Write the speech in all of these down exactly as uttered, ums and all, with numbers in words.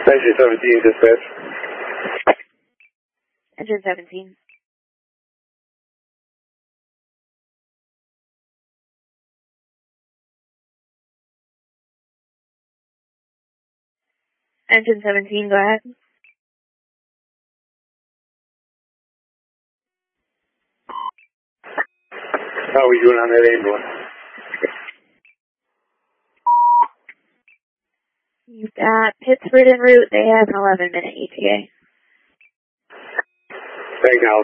Engine seventeen, dispatch. Engine seventeen. Engine seventeen, go ahead. How are we doing on that ambulance? You've got Pittsford en route. They have an eleven minute E T A. Thank you.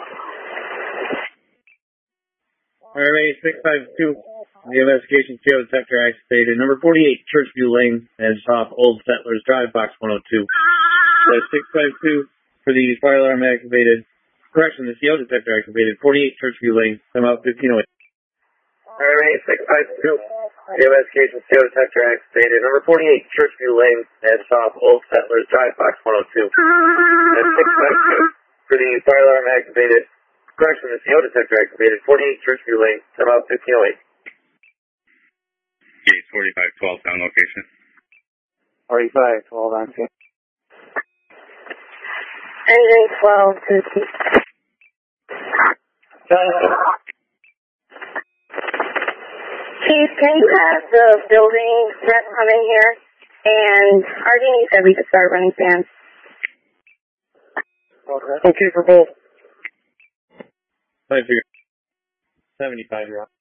R M A six five two, the investigation C O detector activated. Number forty-eight, Churchview Lane, and off Old Settlers Drive, box one oh two. That's six five two for the fire alarm activated. Correction, the C O detector activated. forty-eight, Churchview Lane, come out fifteen oh eight. R M A six five two, the investigation C O detector activated. Number forty-eight, Churchview Lane, and off Old Settlers Drive, box one oh two. That's six five two for the fire alarm activated. Correction, the C O detector activated. forty-eight, Churchview Lane, come out fifteen oh eight. Gate forty-five twelve, down location. forty-five twelve on scene. Engine twelve, two. Chief, can you have the building rep come in here? And R D said we could start running fans. Okay for both. Five figure. seventy-five, you're up.